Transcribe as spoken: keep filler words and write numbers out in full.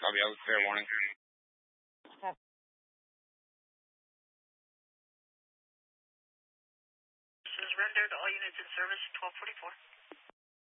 Copy, I was fair warning. This is rendered, all units in service, twelve forty-four.